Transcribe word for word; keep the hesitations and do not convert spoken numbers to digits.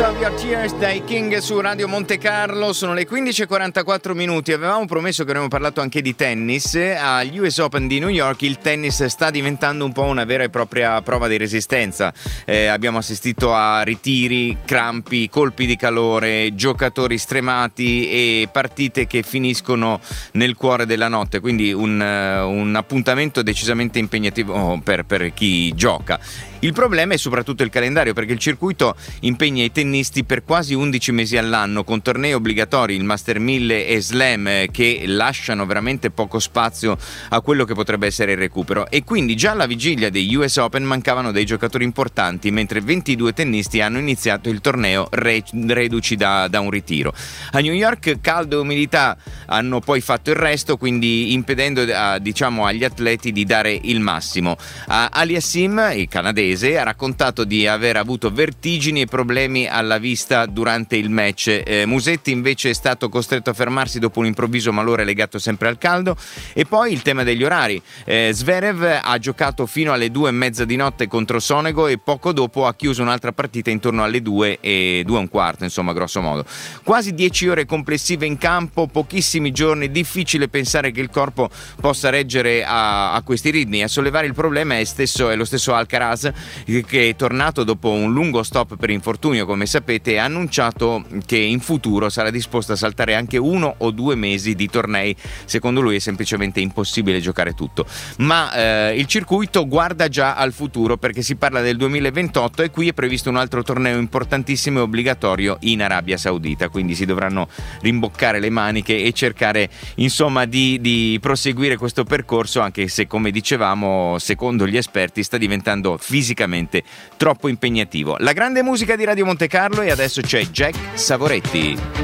of Your Tears dai King su Radio Monte Carlo. Sono le quindici e quarantaquattro minuti. Avevamo promesso che avremmo parlato anche di tennis. Agli U S Open di New York il tennis sta diventando un po' una vera e propria prova di resistenza. Eh, abbiamo assistito a ritiri, crampi, colpi di calore, giocatori stremati e partite che finiscono nel cuore della notte. Quindi un, un appuntamento decisamente impegnativo per, per chi gioca. Il problema è soprattutto il calendario, perché il circuito impegna i tennisti per quasi undici mesi all'anno, con tornei obbligatori, il Master mille e Slam, che lasciano veramente poco spazio a quello che potrebbe essere il recupero. E quindi già alla vigilia degli U S Open mancavano dei giocatori importanti, mentre ventidue tennisti hanno iniziato il torneo re- reduci da, da un ritiro. A New York caldo e umidità hanno poi fatto il resto, quindi impedendo a, diciamo, agli atleti di dare il massimo. A Aliassim, il canadese, ha raccontato di aver avuto vertigini e problemi alla vista durante il match. Eh, Musetti invece è stato costretto a fermarsi dopo un improvviso malore legato sempre al caldo. E poi il tema degli orari. Eh, Zverev ha giocato fino alle due e mezza di notte contro Sonego e poco dopo ha chiuso un'altra partita intorno alle due e due e un quarto, insomma, grosso modo. Quasi dieci ore complessive in campo, pochissimi giorni, difficile pensare che il corpo possa reggere a, a questi ritmi. A sollevare il problema è, stesso, è lo stesso Alcaraz, che è tornato dopo un lungo stop per infortunio, come sapete, e ha annunciato che in futuro sarà disposto a saltare anche uno o due mesi di tornei. Secondo lui è semplicemente impossibile giocare tutto, ma eh, il circuito guarda già al futuro, perché si parla del duemilaventotto e qui è previsto un altro torneo importantissimo e obbligatorio in Arabia Saudita, quindi si dovranno rimboccare le maniche e cercare, insomma, di, di proseguire questo percorso, anche se, come dicevamo, secondo gli esperti sta diventando fisicamente troppo impegnativo. La grande musica di Radio Monte Carlo, e adesso c'è Jack Savoretti.